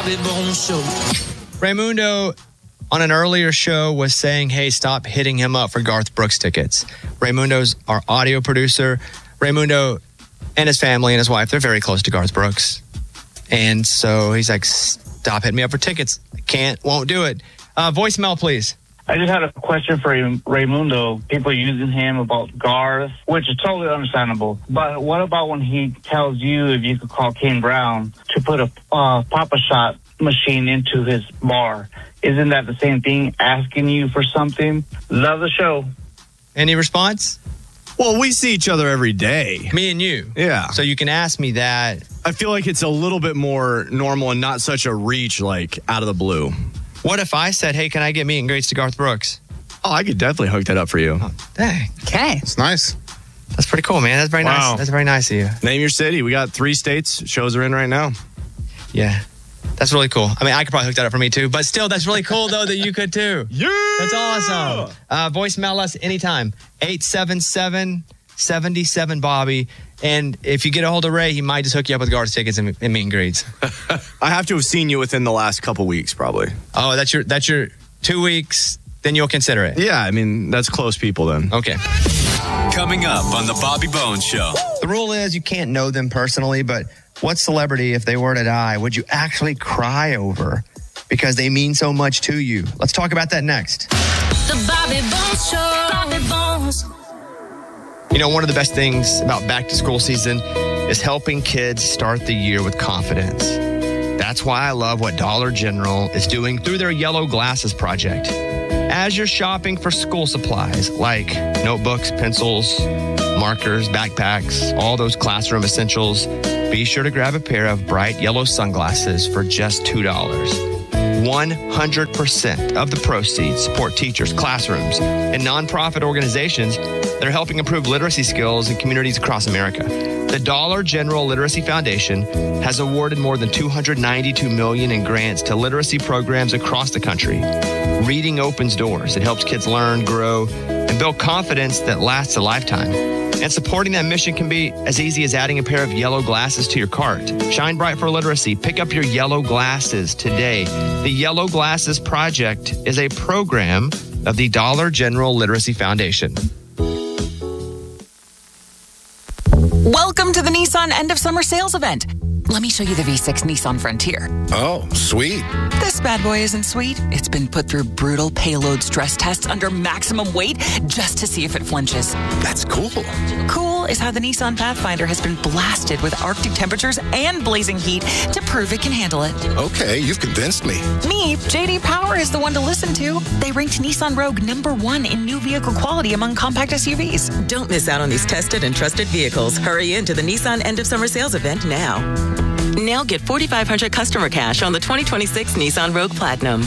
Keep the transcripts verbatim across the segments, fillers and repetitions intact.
Bobby Bones Show. Raymundo, on an earlier show, was saying, hey, stop hitting him up for Garth Brooks tickets. Raymundo's our audio producer. Raymundo and his family and his wife, they're very close to Garth Brooks. And so he's like, stop hitting me up for tickets. I can't, won't do it. Uh, voicemail, please. I just had a question for you, Raymundo. People using him about Garth, which is totally understandable. But what about when he tells you if you could call Kane Brown to put a uh, Papa Shot machine into his bar? Isn't that the same thing, asking you for something? Love the show. Any response? Well, we see each other every day. Me and you. Yeah. So you can ask me that. I feel like it's a little bit more normal and not such a reach, like, out of the blue. What if I said, hey, can I get meet and greets to Garth Brooks? Oh, I could definitely hook that up for you. Oh, dang. Okay. It's nice. That's pretty cool, man. That's very Wow. nice. That's very nice of you. Name your city. We got three states. Shows are in right now. Yeah. That's really cool. I mean, I could probably hook that up for me too, but still, that's really cool though that you could too. Yeah. That's awesome. Uh, voicemail us anytime. eight seven seven, seven seven, Bobby. And if you get a hold of Ray, he might just hook you up with Garth tickets and, and meet and greets. I have to have seen you within the last couple weeks, probably. Oh, that's your that's your two weeks. Then you'll consider it. Yeah, I mean, that's close people then. Okay. Coming up on the Bobby Bones Show. The rule is you can't know them personally, but what celebrity, if they were to die, would you actually cry over because they mean so much to you? Let's talk about that next. The Bobby Bones Show. Bobby Bones. You know, one of the best things about back to school season is helping kids start the year with confidence. That's why I love what Dollar General is doing through their Yellow Glasses project. As you're shopping for school supplies like notebooks, pencils, markers, backpacks, all those classroom essentials, be sure to grab a pair of bright yellow sunglasses for just two dollars. one hundred percent of the proceeds support teachers, classrooms, and nonprofit organizations that are helping improve literacy skills in communities across America. The Dollar General Literacy Foundation has awarded more than two hundred ninety-two million dollars in grants to literacy programs across the country. Reading opens doors. It helps kids learn, grow, and build confidence that lasts a lifetime. And supporting that mission can be as easy as adding a pair of yellow glasses to your cart. Shine bright for literacy. Pick up your yellow glasses today. The Yellow Glasses Project is a program of the Dollar General Literacy Foundation. Welcome to the Nissan end of summer sales event. Let me show you the V six Nissan Frontier. Oh, sweet. This bad boy isn't sweet. It's been put through brutal payload stress tests under maximum weight just to see if it flinches. That's cool. Cool is how the Nissan Pathfinder has been blasted with Arctic temperatures and blazing heat to prove it can handle it. Okay, you've convinced me. Me, J D Power is the one to listen to. They ranked Nissan Rogue number one in new vehicle quality among compact S U Vs. Don't miss out on these tested and trusted vehicles. Hurry into the Nissan end of summer sales event now. Now get forty-five hundred dollars customer cash on the twenty twenty-six Nissan Rogue Platinum.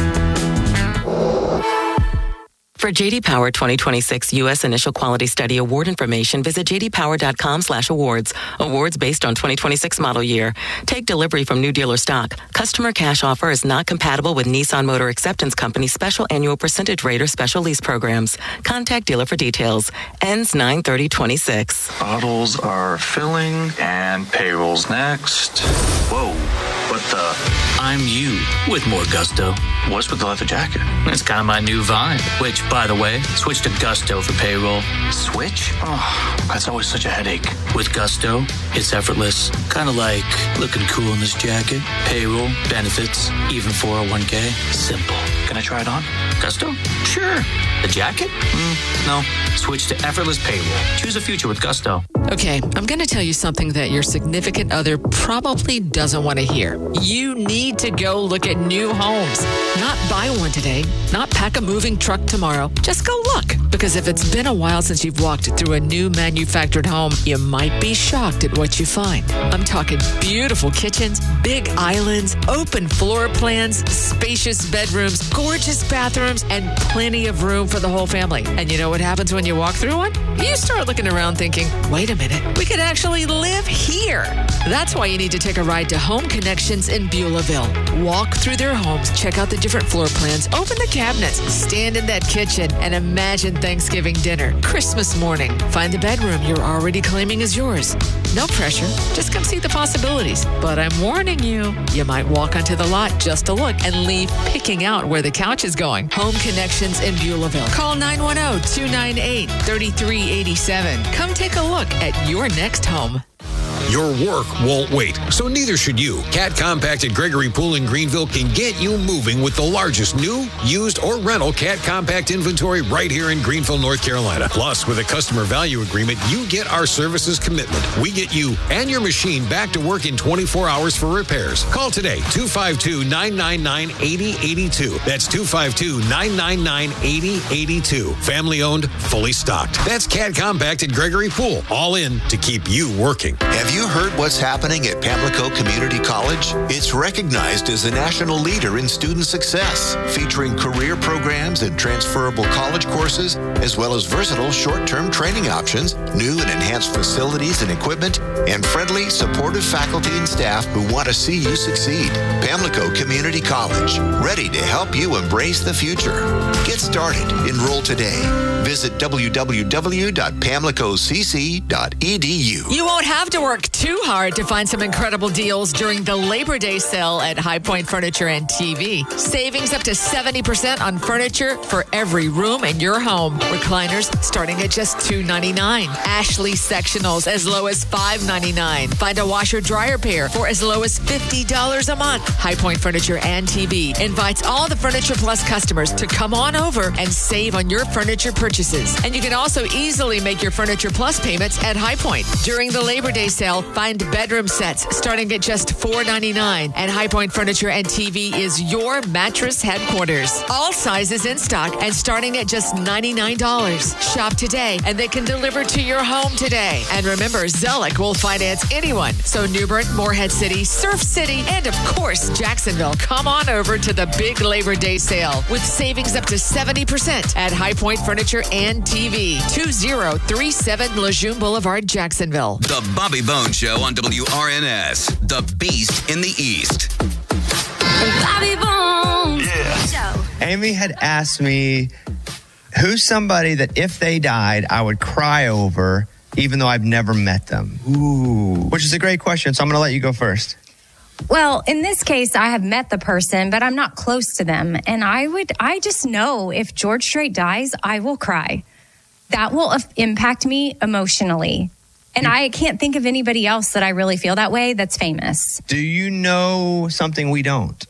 For J D Power twenty twenty-six U S Initial Quality Study Award information, visit j d power dot com slash awards. Awards based on twenty twenty-six model year. Take delivery from new dealer stock. Customer cash offer is not compatible with Nissan Motor Acceptance Company special annual percentage rate or special lease programs. Contact dealer for details. Ends nine thirty twenty-six. Bottles are filling and payroll's next. Whoa, what the? I'm you with more gusto. What's with the leather jacket? It's kind of my new vibe. Which, by the way, switch to Gusto for payroll. Switch? Oh, that's always such a headache. With Gusto, it's effortless. Kind of like looking cool in this jacket. Payroll, benefits, even four oh one k. Simple. Can I try it on? Gusto? Sure. The jacket? Mm, no. Switch to effortless payroll. Choose a future with Gusto. Okay, I'm going to tell you something that your significant other probably doesn't want to hear. You need to go look at new homes. Not buy one today, not pack a moving truck tomorrow. Just go look. Because if it's been a while since you've walked through a new manufactured home, you might be shocked at what you find. I'm talking beautiful kitchens, big islands, open floor plans, spacious bedrooms, gorgeous bathrooms, and plenty of room for the whole family. And you know what happens when you walk through one? You start looking around thinking, wait a minute, we could actually live here. That's why you need to take a ride to Home Connections in Beulahville. Walk through their homes, check out the different floor plans, open the cabinets, stand in that kitchen, and imagine Thanksgiving dinner, Christmas morning. Find the bedroom you're already claiming is yours. No pressure. Just come see the possibilities. But I'm warning you, you might walk onto the lot just to look and leave picking out where the couch is going. Home Connections in Beulahville. Call nine one zero, two nine eight, three three eight seven. Come take a look at your next home. Your work won't wait, so neither should you. Cat Compact at Gregory Pool in Greenville can get you moving with the largest new, used, or rental Cat Compact inventory right here in Greenville, North Carolina. Plus, with a customer value agreement, you get our services commitment. We get you and your machine back to work in twenty-four hours for repairs. Call today, two five two, nine nine nine, eight zero eight two. That's two five two, nine nine nine, eight zero eight two. Family owned, fully stocked. That's Cat Compact at Gregory Pool. All in to keep you working. Have you heard what's happening at Pamlico Community College? It's recognized as a national leader in student success, featuring career programs and transferable college courses, as well as versatile short-term training options, new and enhanced facilities and equipment, and friendly, supportive faculty and staff who want to see you succeed. Pamlico Community College, ready to help you embrace the future. Get started. Enroll today. Visit w w w dot pamlico c c dot e d u. You won't have to work too hard to find some incredible deals during the Labor Day sale at High Point Furniture and T V. Savings up to seventy percent on furniture for every room in your home. Recliners starting at just two ninety-nine. Ashley sectionals as low as five ninety-nine. Find a washer dryer pair for as low as fifty dollars a month. High Point Furniture and T V invites all the Furniture Plus customers to come on over and save on your furniture purchases. And you can also easily make your Furniture Plus payments at High Point. During the Labor Day sale, find bedroom sets starting at just four ninety-nine. And High Point Furniture and T V is your mattress headquarters. All sizes in stock and starting at just ninety-nine dollars. Shop today and they can deliver to your home today. And remember, Zellick will finance anyone. So Newbern, Morehead City, Surf City, and of course, Jacksonville. Come on over to the big Labor Day sale with savings up to seventy percent at High Point Furniture and T V. two zero three seven Lejeune Boulevard, Jacksonville. The Bobby Bones Show on W R N S, the Beast in the East. Bobby Bones. Yeah. Amy had asked me who's somebody that if they died, I would cry over, even though I've never met them. Ooh. Which is a great question, so I'm going to let you go first. Well, in this case, I have met the person, but I'm not close to them. And I would, I just know if George Strait dies, I will cry. That will impact me emotionally. And I can't think of anybody else that I really feel that way that's famous. Do you know something we don't?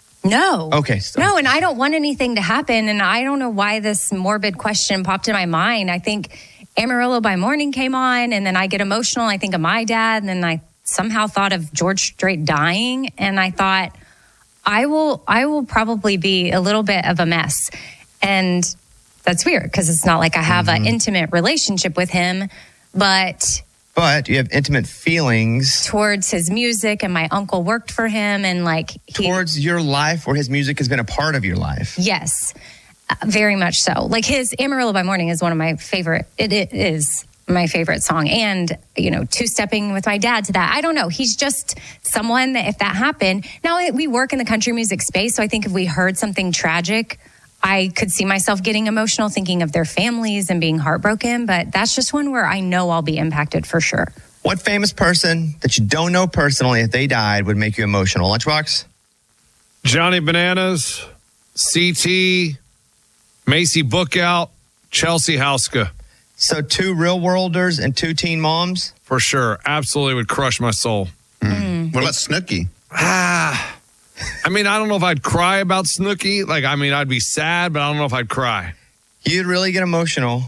No. Okay. So. No, and I don't want anything to happen. And I don't know why this morbid question popped in my mind. I think Amarillo by Morning came on, and then I get emotional. I think of my dad, and then I somehow thought of George Strait dying. And I thought, I will, I will probably be a little bit of a mess. And that's weird because it's not like I have mm-hmm. an intimate relationship with him, but... But you have intimate feelings towards his music, and my uncle worked for him, and like he, towards your life, where his music has been a part of your life. Yes, uh, very much so. Like his Amarillo by Morning is one of my favorite. It, it is my favorite song, and you know, two stepping with my dad to that. I don't know. He's just someone that if that happened. Now we work in the country music space, so I think if we heard something tragic, I could see myself getting emotional thinking of their families and being heartbroken, but that's just one where I know I'll be impacted for sure. What famous person that you don't know personally, if they died, would make you emotional? Lunchbox? Johnny Bananas, C T, Macy Bookout, Chelsea Houska. So two real worlders and two teen moms? For sure. Absolutely would crush my soul. Mm. What about Snooki? Ah... I mean, I don't know if I'd cry about Snooki. Like, I mean, I'd be sad, but I don't know if I'd cry. You'd really get emotional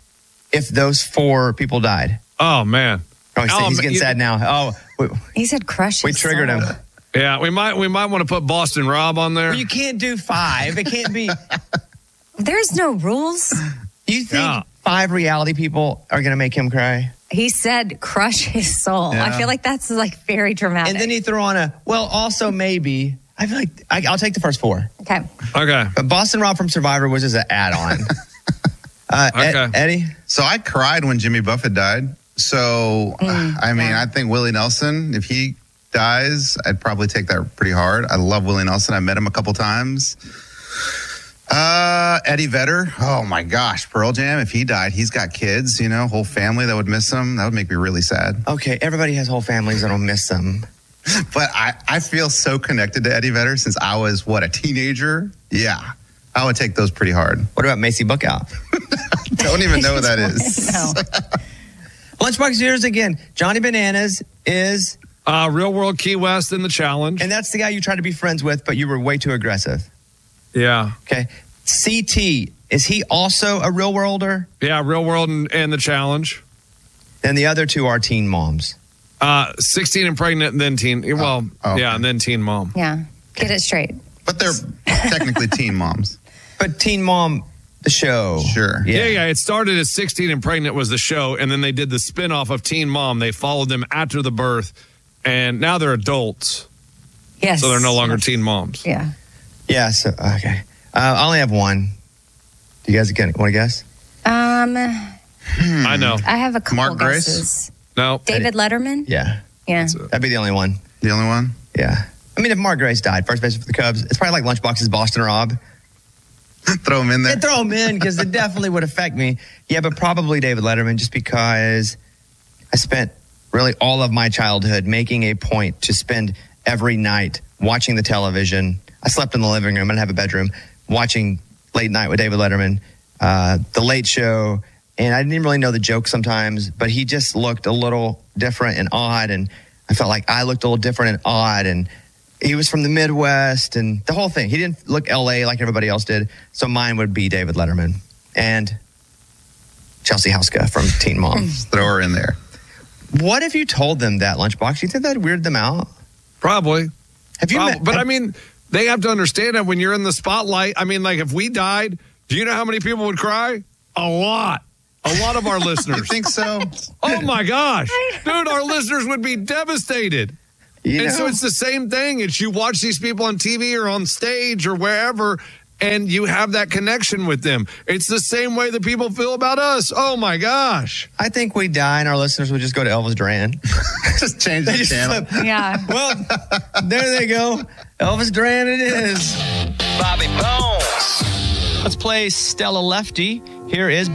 if those four people died. Oh, man. Oh, he's, oh, he's getting you, sad now. Oh, we, he said crush. We triggered soul. him. Yeah, we might we might want to put Boston Rob on there. Well, you can't do five. It can't be. There's no rules. You think yeah. five reality people are going to make him cry? He said crush his soul. Yeah. I feel like that's like very dramatic. And then you throw on a, well, also maybe, I feel like, I, I'll take the first four. Okay. Okay. But Boston Rob from Survivor was just an add-on. uh, okay. Ed, Eddie? So I cried when Jimmy Buffett died. So, mm, I mean, yeah. I think Willie Nelson, if he dies, I'd probably take that pretty hard. I love Willie Nelson. I met him a couple times. Uh, Eddie Vedder. Oh my gosh, Pearl Jam. If he died, he's got kids, you know, whole family that would miss him. That would make me really sad. Okay, everybody has whole families that'll miss them. But I, I feel so connected to Eddie Vedder since I was, what, a teenager? Yeah, I would take those pretty hard. What about Macy Bookout? Don't even know what that is. No. Lunchbox Heroes again. Johnny Bananas is... Uh, Real World Key West in the challenge. And that's the guy you tried to be friends with, but you were way too aggressive. Yeah. Okay. C T, is he also a real worlder? Yeah, Real World and, and the challenge. And the other two are teen moms. Uh, sixteen and pregnant, and then teen. Well, oh, okay. yeah, and then teen mom. Yeah. Get it straight. But they're technically teen moms. But Teen Mom, the show. Sure. Yeah. yeah, yeah. It started as sixteen and pregnant was the show, and then they did the spinoff of Teen Mom. They followed them after the birth, and now they're adults. Yes. So they're no longer teen moms. Yeah. Yeah, so, okay. Uh, I only have one. Do you guys want to guess? Um, Hmm. I know. I have a couple Mark Grace? guesses. No. David Letterman? Yeah. Yeah. That'd be the only one. The only one? Yeah. I mean, if Mark Grace died, first base for the Cubs, it's probably like Lunchbox's Boston Rob. Throw him in there. Yeah, throw him in because it definitely would affect me. Yeah, but probably David Letterman just because I spent really all of my childhood making a point to spend every night watching the television. I slept in the living room. I didn't have a bedroom. Watching Late Night with David Letterman, uh, The Late Show. And I didn't really know the jokes sometimes, but he just looked a little different and odd. And I felt like I looked a little different and odd. And he was from the Midwest and the whole thing. He didn't look L A like everybody else did. So mine would be David Letterman and Chelsea Houska from Teen Mom. Throw her in there. What if you told them that, Lunchbox? You think that'd weird them out? Probably. Have you Prob- met, but have, I mean, they have to understand that when you're in the spotlight, I mean, like if we died, do you know how many people would cry? A lot. A lot of our listeners. You think so? Oh my gosh. Dude, our listeners would be devastated. You and know? so it's the same thing. It's you watch these people on T V or on stage or wherever, and you have that connection with them. It's the same way that people feel about us. Oh my gosh. I think we die and our listeners would just go to Elvis Duran. Just change the just channel. flip. Yeah. Well, there they go. Elvis Duran it is. Bobby Bones. Let's play Stella Lefty. Here is